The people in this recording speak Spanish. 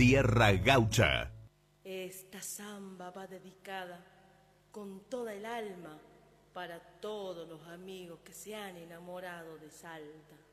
Tierra Gaucha. Esta samba va dedicada con toda el alma para todos los amigos que se han enamorado de Salta.